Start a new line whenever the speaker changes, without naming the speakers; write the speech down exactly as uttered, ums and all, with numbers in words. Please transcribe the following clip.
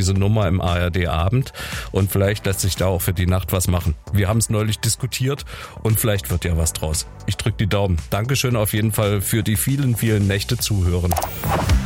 diese Nummer im A R D Abend und vielleicht lässt sich da auch für die Nacht was machen. Wir haben es neulich diskutiert und vielleicht wird ja was draus. Ich drücke die Daumen. Dankeschön auf jeden Fall für die vielen, vielen Nächte zuhören.